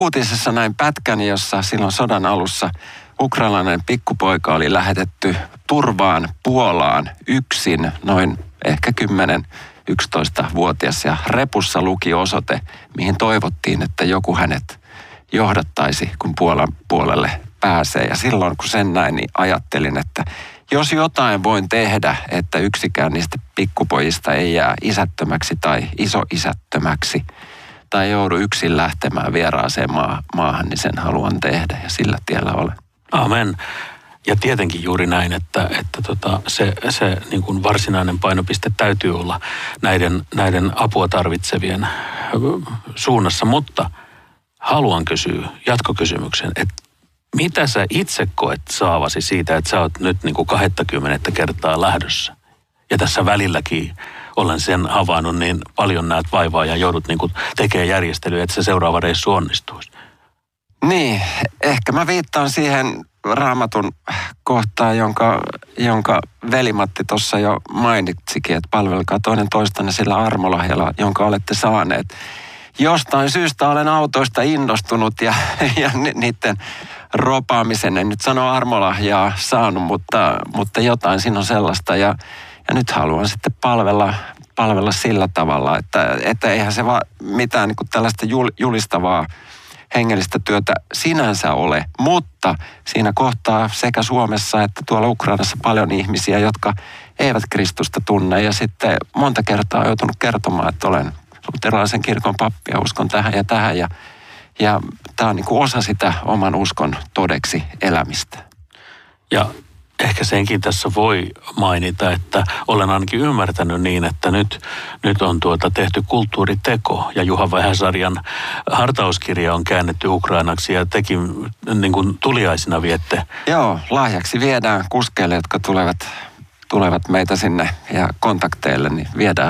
uutisessa näin pätkäni, jossa silloin sodan alussa ukrainalainen pikkupoika oli lähetetty turvaan Puolaan yksin, noin ehkä 10-11-vuotias, ja repussa luki osoite, mihin toivottiin, että joku hänet johdattaisi, kun Puolan puolelle pääsee. Ja silloin, kun sen näin, niin ajattelin, että jos jotain voin tehdä, että yksikään niistä pikkupojista ei jää isättömäksi tai isoisättömäksi tai joudu yksin lähtemään vieraaseen maahan, niin sen haluan tehdä ja sillä tiellä olen. Amen. Ja tietenkin juuri näin, että se niin kuin varsinainen painopiste täytyy olla näiden apua tarvitsevien suunnassa. Mutta haluan kysyä jatkokysymyksen, että mitä sä itse koet saavasi siitä, että sä oot nyt niin kuin 20 kertaa lähdössä? Ja tässä välilläkin olen sen havainnut, niin paljon näet vaivaa ja joudut niin kuin tekemään järjestelyä, että se seuraava reissu onnistuisi. Niin, ehkä mä viittaan siihen Raamatun kohtaan, jonka Veli-Matti tuossa jo mainitsikin, että palvelkaa toinen toistanne sillä armolahjalla, jonka olette saaneet. Jostain syystä olen autoista innostunut ja niiden ropaamisen, en nyt sano armolahjaa saanut, mutta jotain siinä on sellaista. Ja nyt haluan sitten palvella sillä tavalla, että eihän se vaan mitään niin kuin tällaista julistavaa hengellistä työtä sinänsä ole, mutta siinä kohtaa sekä Suomessa että tuolla Ukrainassa paljon ihmisiä, jotka eivät Kristusta tunne. Ja sitten monta kertaa on joutunut kertomaan, että olen luterilaisen kirkon pappi ja uskon tähän ja tähän. Ja tämä on niin kuin osa sitä oman uskon todeksi elämistä. Ja ehkä senkin tässä voi mainita, että olen ainakin ymmärtänyt niin, että nyt on tehty kulttuuriteko ja Juha Vähäsarjan hartauskirja on käännetty ukrainaksi ja tekin niin kuin tuliaisina viette. Joo, lahjaksi viedään kuskeille, jotka tulevat meitä sinne ja kontakteille, niin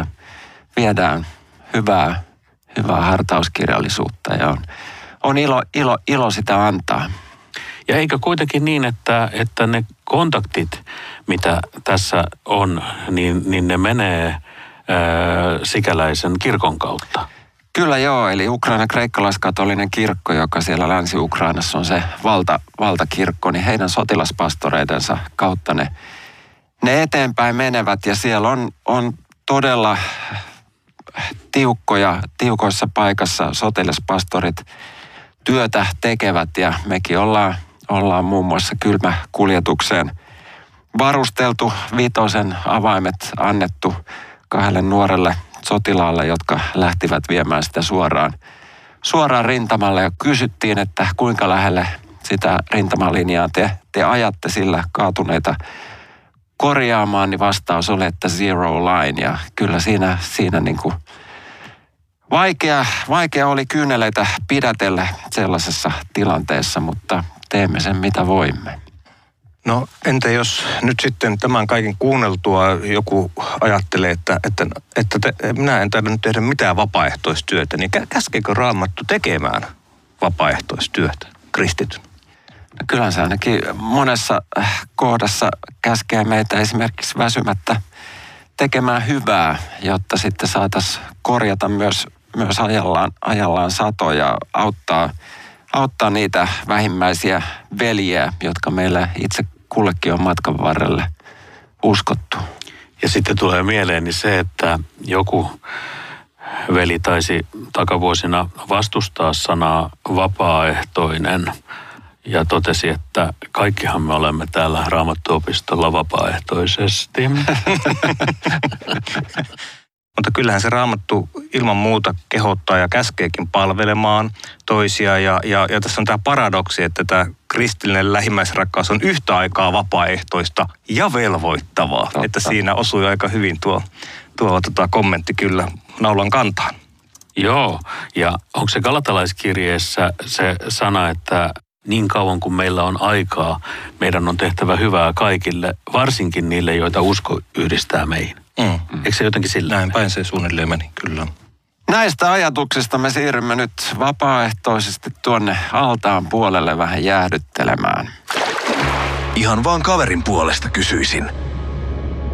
viedään hyvää hartauskirjallisuutta ja on ilo sitä antaa. Ja eikö kuitenkin niin, että ne kontaktit, mitä tässä on, niin ne menee sikäläisen kirkon kautta? Kyllä joo, eli Ukrainan kreikkalaiskatolinen kirkko, joka siellä Länsi-Ukrainassa on se valtakirkko, niin heidän sotilaspastoreidensa kautta ne eteenpäin menevät. Ja siellä on todella tiukoissa paikassa sotilaspastorit työtä tekevät ja mekin ollaan muun muassa kylmäkuljetukseen varusteltu, 5 avaimet annettu 2 nuorelle sotilaalle, jotka lähtivät viemään sitä suoraan rintamalle ja kysyttiin, että kuinka lähelle sitä rintamalinjaa te ajatte sillä kaatuneita korjaamaan, niin vastaus oli, että 0 line ja kyllä siinä niin kuin Vaikea oli kyyneleitä pidätellä sellaisessa tilanteessa, mutta teemme sen mitä voimme. No entä jos nyt sitten tämän kaiken kuunneltua joku ajattelee, että minä en taida nyt tehdä mitään vapaaehtoistyötä, niin käskeekö Raamattu tekemään vapaaehtoistyötä kristityn? No kyllähän se ainakin monessa kohdassa käskee meitä esimerkiksi väsymättä tekemään hyvää, jotta sitten saataisiin korjata myös ajallaan satoja ja auttaa niitä vähimmäisiä veljiä, jotka meillä itse kullekin on matkan varrelle uskottu. Ja sitten tulee mieleeni se, että joku veli taisi takavuosina vastustaa sanaa vapaaehtoinen ja totesi, että kaikkihan me olemme täällä Raamattuopistolla vapaaehtoisesti. Mutta kyllähän se Raamattu ilman muuta kehottaa ja käskeekin palvelemaan toisia. Ja tässä on tämä paradoksi, että tämä kristillinen lähimmäisrakkaus on yhtä aikaa vapaaehtoista ja velvoittavaa. Totta. Että siinä osui aika hyvin tuo kommentti kyllä naulan kantaan. Joo, ja onko se galatalaiskirjeessä se sana, että niin kauan kuin meillä on aikaa, meidän on tehtävä hyvää kaikille, varsinkin niille, joita usko yhdistää meihin. Eikö se jotenkin sillä? Näin päin se suunnilleen meni, kyllä. Näistä ajatuksista me siirrymme nyt vapaaehtoisesti tuonne altaan puolelle vähän jäähdyttelemään. Ihan vaan kaverin puolesta kysyisin.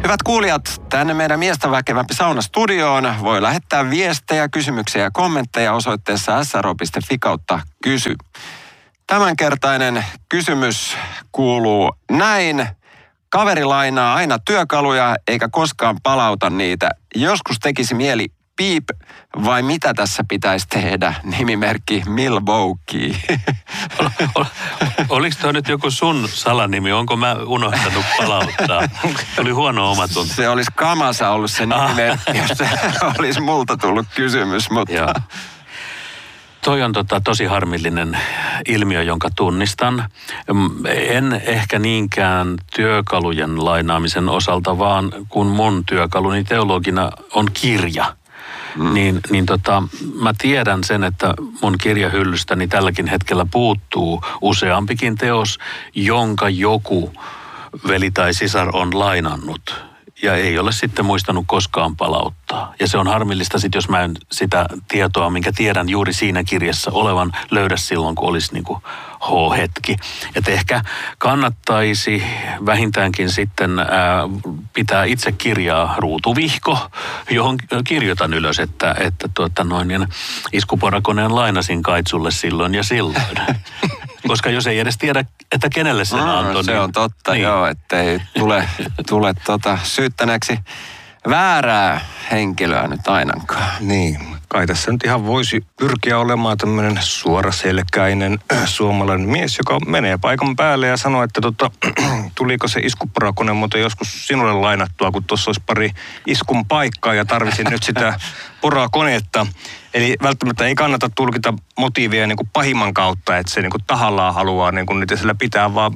Hyvät kuulijat, tänne meidän Miestä väkevämpi saunastudioon voi lähettää viestejä, kysymyksiä ja kommentteja osoitteessa sro.fi/kysy. Tämänkertainen kysymys kuuluu näin. Kaveri lainaa aina työkaluja eikä koskaan palauta niitä. Joskus tekisi mieli piip, vai mitä tässä pitäisi tehdä? Nimimerkki Milwaukee. Oliko toi nyt joku sun salanimi? Onko mä unohtanut palauttaa? Oli huono omatunto. Se olisi Kamasa ollut se nimimerkki, jos se olisi multa tullut kysymys, mutta... Joo. Toi on tosi harmillinen ilmiö, jonka tunnistan. En ehkä niinkään työkalujen lainaamisen osalta, vaan kun mun työkaluni teologina on kirja. Niin mä tiedän sen, että mun kirjahyllystäni tälläkin hetkellä puuttuu useampikin teos, jonka joku veli tai sisar on lainannut. Ja ei ole sitten muistanut koskaan palauttaa. Ja se on harmillista sitten, jos mä en sitä tietoa, minkä tiedän juuri siinä kirjassa olevan, löydä silloin, kun olisi niin kuin H-hetki. Että ehkä kannattaisi vähintäänkin sitten pitää itse kirjaa ruutuvihko, johon kirjoitan ylös, että iskuporakoneen lainasin Kaitsulle silloin ja silloin. Koska jos ei edes tiedä, että kenelle sen antoi. Se on totta, niin. Joo, ettei tule syyttäneeksi väärää henkilöä nyt ainakaan. Niin, kai tässä nyt ihan voisi pyrkiä olemaan tämmöinen suoraselkäinen suomalainen mies, joka menee paikan päälle ja sanoo, että tuliko se iskuporakone muuten joskus sinulle lainattua, kun tuossa olisi pari iskun paikkaa ja tarvisin nyt sitä porakonetta. Eli välttämättä ei kannata tulkita motiivia niin kuin pahimman kautta, että se niin kuin tahallaan haluaa niin kuin niitä sillä pitää, vaan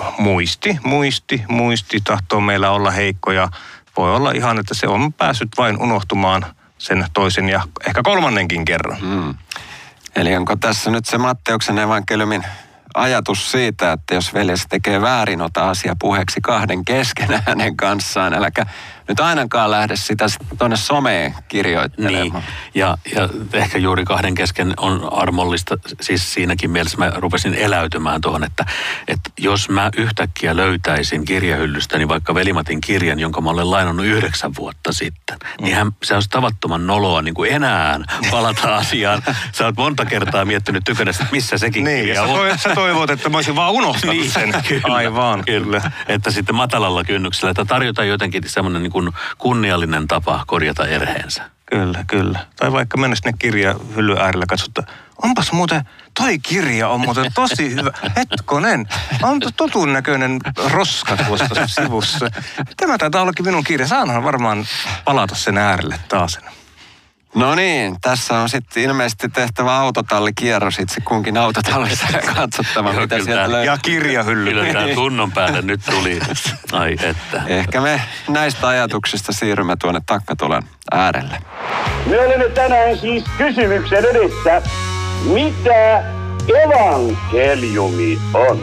muisti tahtoo meillä olla heikko ja voi olla ihan, että se on päässyt vain unohtumaan sen toisen ja ehkä kolmannenkin kerran. Eli onko tässä nyt se Matteuksen evankeliumin ajatus siitä, että jos veljes tekee väärin, ota asia puheeksi kahden kesken hänen kanssaan, äläkä nyt ainakaan lähde sitä tuonne someen kirjoittelemaan. Niin, ja ehkä juuri kahden kesken on armollista, siis siinäkin mielessä mä rupesin eläytymään tuohon, että jos mä yhtäkkiä löytäisin kirjahyllystäni vaikka Veli-Matin kirjan, jonka mä olen lainannut 9 vuotta sitten, niin se olisi tavattoman noloa niin kuin enää palata asiaan. Sä oot monta kertaa miettinyt tykönässä, että missä sekin kirja on. Sä toivot, että mä olisin vaan unohtanut niin, sen. Kyllä, aivan. Kyllä. Että sitten matalalla kynnyksellä, että tarjotaan jotenkin semmoinen niin kuin kunniallinen tapa korjata erheensä. Kyllä. Tai vaikka mennä sinne kirjahyllyn äärellä katsota, onpas muuten, toi kirja on muuten tosi hyvä. Hetkonen, on totun näköinen roska tuossa sivussa. Tämä taitaa ollakin minun kirja. Saanhan varmaan palata sen äärelle taasen. No niin, tässä on sitten ilmeisesti tehtävä autotallikierros itse kunkin autotallissa ja katsottava, mitä sieltä löytyy. Ja kirjahylly. Kyllä tämä tunnon päälle nyt tuli. Ai että. Ehkä me näistä ajatuksista siirrymme tuonne takkatulen äärelle. Me olemme tänään siis kysymyksen edessä, mitä evankeliumi on?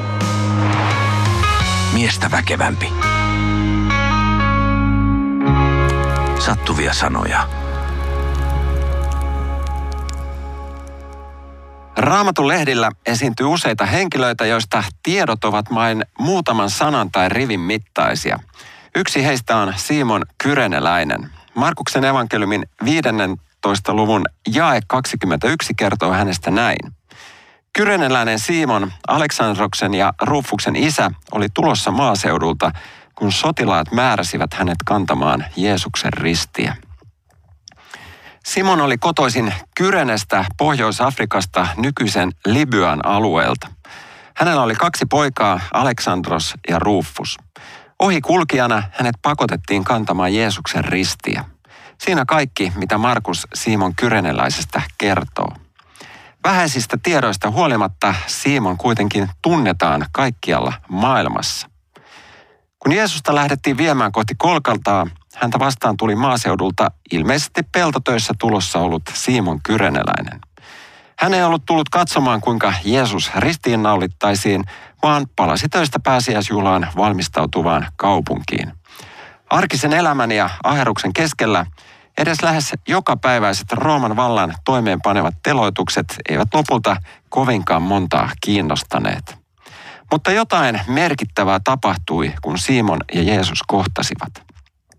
Miestä väkevämpi. Sattuvia sanoja. Raamatun lehdillä esiintyy useita henkilöitä, joista tiedot ovat vain muutaman sanan tai rivin mittaisia. Yksi heistä on Simon Kyreneläinen. Markuksen evankeliumin 15. luvun jae 21 kertoo hänestä näin. Kyreneläinen Simon, Aleksandroksen ja Rufuksen isä, oli tulossa maaseudulta, kun sotilaat määräsivät hänet kantamaan Jeesuksen ristiä. Simon oli kotoisin Kyrenestä, Pohjois-Afrikasta, nykyisen Libyan alueelta. Hänellä oli 2 poikaa, Aleksandros ja Rufus. Ohikulkijana hänet pakotettiin kantamaan Jeesuksen ristiä. Siinä kaikki, mitä Markus Simon Kyreneläisestä kertoo. Vähäisistä tiedoista huolimatta Simon kuitenkin tunnetaan kaikkialla maailmassa. Kun Jeesusta lähdettiin viemään kohti Kolkaltaa, häntä vastaan tuli maaseudulta ilmeisesti peltotöissä tulossa ollut Simon Kyreneläinen. Hän ei ollut tullut katsomaan, kuinka Jeesus ristiinnaulittaisiin, vaan palasi töistä pääsiäisjuhlaan valmistautuvaan kaupunkiin. Arkisen elämän ja aherruksen keskellä edes lähes jokapäiväiset Rooman vallan toimeenpanevat teloitukset eivät lopulta kovinkaan montaa kiinnostaneet. Mutta jotain merkittävää tapahtui, kun Simon ja Jeesus kohtasivat.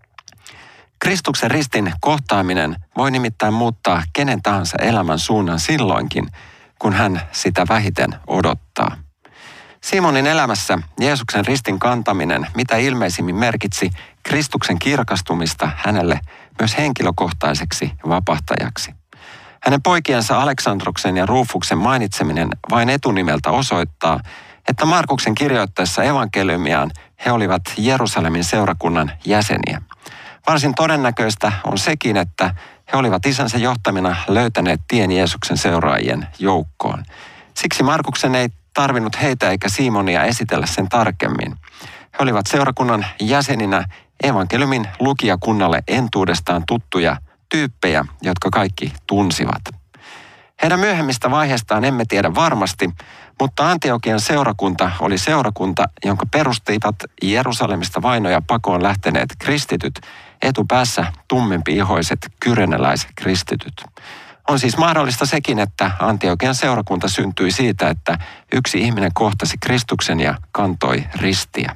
Kristuksen ristin kohtaaminen voi nimittäin muuttaa kenen tahansa elämän suunnan silloinkin, kun hän sitä vähiten odottaa. Simonin elämässä Jeesuksen ristin kantaminen mitä ilmeisimmin merkitsi Kristuksen kirkastumista hänelle myös henkilökohtaiseksi vapahtajaksi. Hänen poikiensa Aleksandroksen ja Rufuksen mainitseminen vain etunimeltä osoittaa, että Markuksen kirjoittaessa evankeliumiaan he olivat Jerusalemin seurakunnan jäseniä. Varsin todennäköistä on sekin, että he olivat isänsä johtamina löytäneet tien Jeesuksen seuraajien joukkoon. Siksi Markuksen ei tarvinnut heitä eikä Simonia esitellä sen tarkemmin. He olivat seurakunnan jäseninä evankeliumin lukijakunnalle entuudestaan tuttuja tyyppejä, jotka kaikki tunsivat. Heidän myöhemmistä vaiheistaan emme tiedä varmasti, mutta Antiokian seurakunta oli seurakunta, jonka perustivat Jerusalemista vainoja pakoon lähteneet kristityt, etupäässä tummempi-ihoiset kyreneläiset kristityt. On siis mahdollista sekin, että Antiokian seurakunta syntyi siitä, että yksi ihminen kohtasi Kristuksen ja kantoi ristiä.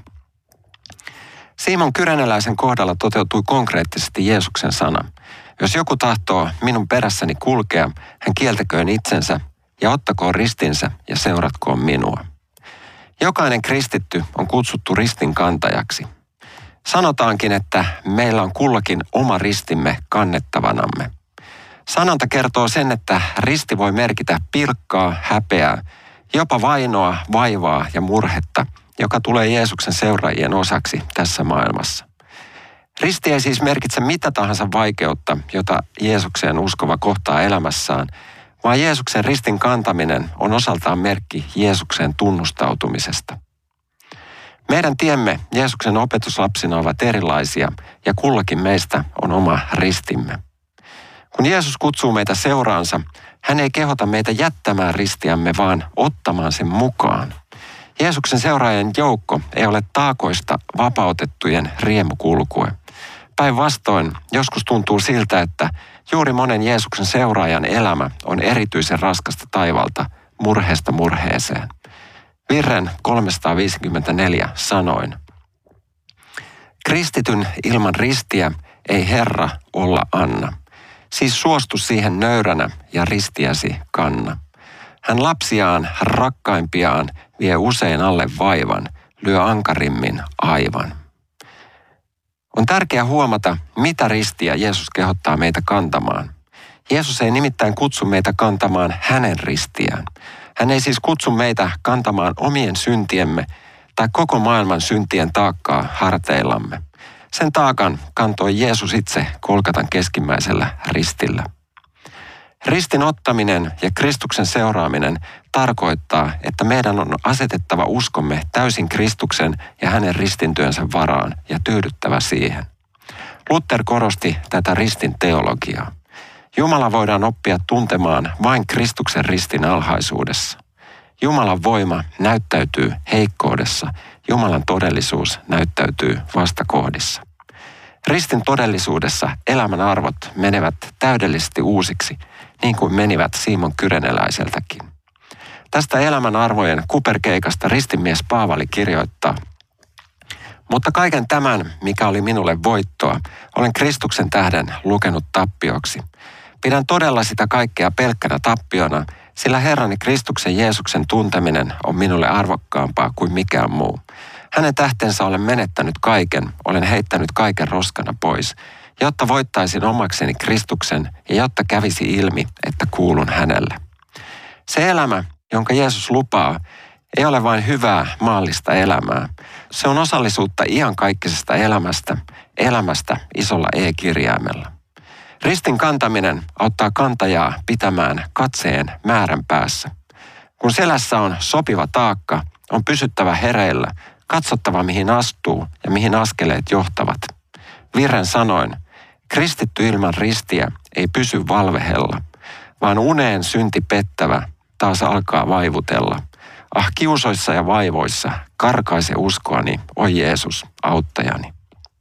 Simon kyreneläisen kohdalla toteutui konkreettisesti Jeesuksen sana. Jos joku tahtoo minun perässäni kulkea, hän kieltäköön itsensä ja ottakoon ristinsä ja seuratkoon minua. Jokainen kristitty on kutsuttu ristin kantajaksi. Sanotaankin, että meillä on kullakin oma ristimme kannettavanamme. Sanonta kertoo sen, että risti voi merkitä pilkkaa, häpeää, jopa vainoa, vaivaa ja murhetta, joka tulee Jeesuksen seuraajien osaksi tässä maailmassa. Risti ei siis merkitse mitä tahansa vaikeutta, jota Jeesukseen uskova kohtaa elämässään, vaan Jeesuksen ristin kantaminen on osaltaan merkki Jeesuksen tunnustautumisesta. Meidän tiemme Jeesuksen opetuslapsina ovat erilaisia ja kullakin meistä on oma ristimme. Kun Jeesus kutsuu meitä seuraansa, hän ei kehota meitä jättämään ristiämme, vaan ottamaan sen mukaan. Jeesuksen seuraajien joukko ei ole taakoista vapautettujen riemukulkue. Päinvastoin joskus tuntuu siltä, että juuri monen Jeesuksen seuraajan elämä on erityisen raskasta taivalta murheesta murheeseen. Virren 354 sanoin: kristityn ilman ristiä ei Herra olla anna. Siis suostu siihen nöyränä ja ristiäsi kanna. Hän lapsiaan, rakkaimpiaan, vie usein alle vaivan, lyö ankarimmin aivan. On tärkeää huomata, mitä ristiä Jeesus kehottaa meitä kantamaan. Jeesus ei nimittäin kutsu meitä kantamaan hänen ristiään. Hän ei siis kutsu meitä kantamaan omien syntiemme tai koko maailman syntien taakkaa harteillamme. Sen taakan kantoi Jeesus itse Golgatan keskimmäisellä ristillä. Ristin ottaminen ja Kristuksen seuraaminen tarkoittaa, että meidän on asetettava uskomme täysin Kristuksen ja hänen ristintyönsä varaan ja tyydyttävä siihen. Luther korosti tätä ristin teologiaa. Jumala voidaan oppia tuntemaan vain Kristuksen ristin alhaisuudessa. Jumalan voima näyttäytyy heikkoudessa, Jumalan todellisuus näyttäytyy vastakohdissa. Ristin todellisuudessa elämän arvot menevät täydellisesti uusiksi, niin kuin menivät Simon kyreneläiseltäkin. Tästä elämän arvojen kuperkeikasta ristinmies Paavali kirjoittaa: mutta kaiken tämän, mikä oli minulle voittoa, olen Kristuksen tähden lukenut tappioksi. Pidän todella sitä kaikkea pelkkänä tappiona, sillä Herrani Kristuksen Jeesuksen tunteminen on minulle arvokkaampaa kuin mikään muu. Hänen tähtensä olen menettänyt kaiken, olen heittänyt kaiken roskana pois, jotta voittaisin omakseni Kristuksen ja jotta kävisi ilmi, että kuulun hänelle. Se elämä, jonka Jeesus lupaa, ei ole vain hyvää maallista elämää. Se on osallisuutta iankaikkisesta elämästä isolla E-kirjaimella. Ristin kantaminen auttaa kantajaa pitämään katseen määrän päässä. Kun selässä on sopiva taakka, on pysyttävä hereillä, katsottava mihin astuu ja mihin askeleet johtavat. Virren sanoin: kristitty ilman ristiä ei pysy valvehella, vaan uneen synti pettävä taas alkaa vaivutella. Ah, kiusoissa ja vaivoissa karkaise uskoani, oi Jeesus, auttajani.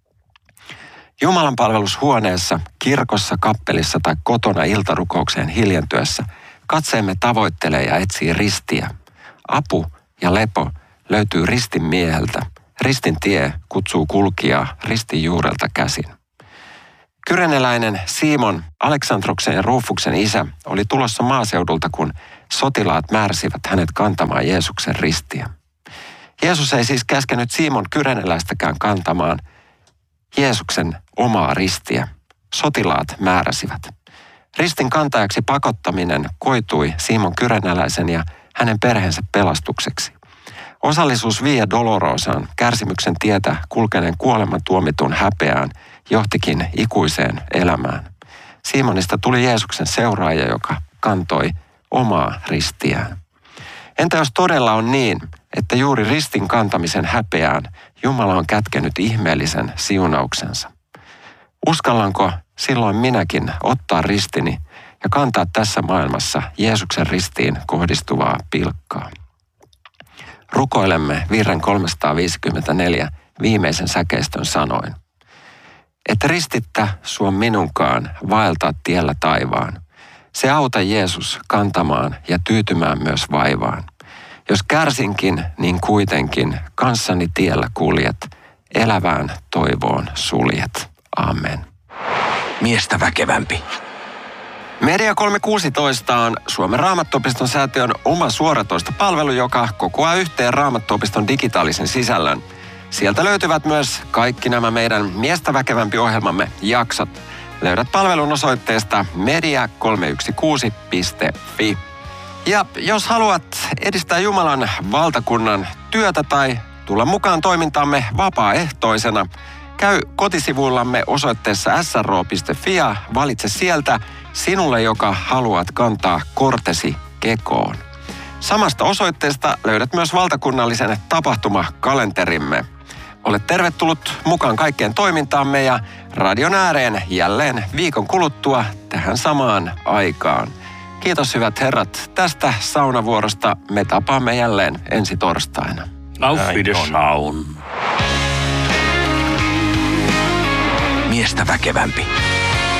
Jumalan palvelushuoneessa, kirkossa, kappelissa tai kotona iltarukoukseen hiljentyessä katseemme tavoittelee ja etsii ristiä. Apu ja lepo löytyy ristin mieheltä. Ristin tie kutsuu kulkijaa ristin juurelta käsin. Kyreneläinen Simon, Aleksandroksen ja Rufuksen isä, oli tulossa maaseudulta, kun sotilaat määrsivät hänet kantamaan Jeesuksen ristiä. Jeesus ei siis käskenyt Simon kyreneläistäkään kantamaan Jeesuksen omaa ristiä. Sotilaat määräsivät. Ristin kantajaksi pakottaminen koitui Simon kyreneläisen ja hänen perheensä pelastukseksi. Osallisuus Via Dolorosaan, kärsimyksen tietä kulkeneen kuoleman tuomitun häpeään, johtikin ikuiseen elämään. Simonista tuli Jeesuksen seuraaja, joka kantoi omaa ristiään. Entä jos todella on niin, että juuri ristin kantamisen häpeään Jumala on kätkenyt ihmeellisen siunauksensa? Uskallanko silloin minäkin ottaa ristini ja kantaa tässä maailmassa Jeesuksen ristiin kohdistuvaa pilkkaa? Rukoilemme virren 354 viimeisen säkeistön sanoin. Et ristittä sua minunkaan vaeltaa tiellä taivaan. Se auta Jeesus kantamaan ja tyytymään myös vaivaan. Jos kärsinkin, niin kuitenkin kanssani tiellä kuljet, elävään toivoon suljet. Amen. Miestä väkevämpi. Media 316 on Suomen Raamattuopiston säätiön oma suoratoistopalvelu, joka kokoaa yhteen Raamattuopiston digitaalisen sisällön. Sieltä löytyvät myös kaikki nämä meidän Miestä väkevämpi -ohjelmamme jaksot. Löydät palvelun osoitteesta media316.fi. Ja jos haluat edistää Jumalan valtakunnan työtä tai tulla mukaan toimintaamme vapaaehtoisena, käy kotisivuillamme osoitteessa sro.fi ja valitse sieltä sinulle, joka haluat kantaa kortesi kekoon. Samasta osoitteesta löydät myös valtakunnallisen tapahtumakalenterimme. Olet tervetullut mukaan kaikkeen toimintaamme ja radion ääreen jälleen viikon kuluttua tähän samaan aikaan. Kiitos hyvät herrat tästä saunavuorosta. Me tapaamme jälleen ensi torstaina. Auf Wiedersehen. Miestä väkevämpi.